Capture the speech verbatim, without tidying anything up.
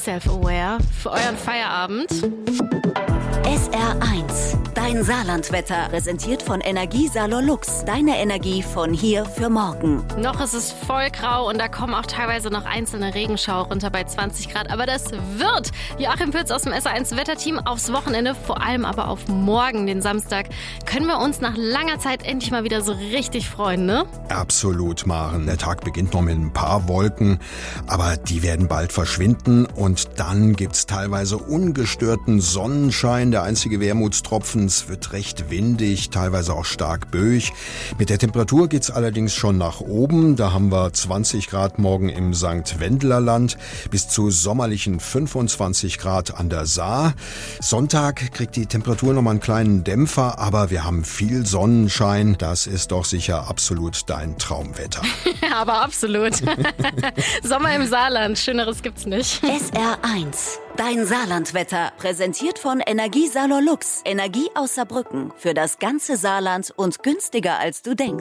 Self-aware für euren Feierabend. S R eins, dein Saarlandwetter, präsentiert von Energiesalon Lux. Deine Energie von hier für morgen. Noch ist es voll grau und da kommen auch teilweise noch einzelne Regenschauer runter bei zwanzig Grad. Aber das wird Joachim Pütz aus dem S R eins Wetterteam aufs Wochenende, vor allem aber auf morgen, den Samstag, können wir uns nach langer Zeit endlich mal wieder so richtig freuen, ne? Absolut, Maren. Der Tag beginnt noch mit ein paar Wolken, aber die werden bald verschwinden und dann gibt's teilweise ungestörten Sonnenschein. Der einzige Wermutstropfen, es wird recht windig, teilweise auch stark böig. Mit der Temperatur geht's allerdings schon nach oben. Da haben wir zwanzig Grad morgen im Sankt Wendler Land, bis zu sommerlichen fünfundzwanzig Grad an der Saar. Sonntag kriegt die Temperatur noch mal einen kleinen Dämpfer, aber wir haben viel Sonnenschein. Das ist doch sicher absolut dein Traumwetter. Aber absolut. Sommer im Saarland, Schöneres gibt's nicht. S R eins, dein Saarlandwetter, präsentiert von Energiesalon Lux. Energie aus Saarbrücken für das ganze Saarland und günstiger als du denkst.